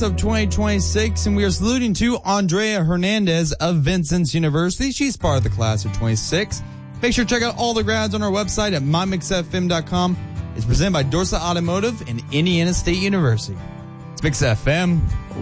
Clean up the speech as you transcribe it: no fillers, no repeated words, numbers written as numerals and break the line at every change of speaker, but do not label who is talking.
of 2026, and we are saluting to Andrea Hernandez of Vincennes University. She's part of the class of 26. Make sure to check out all the grads on our website at mymixfm.com. It's presented by Dorsa Automotive and Indiana State University. It's Mix FM.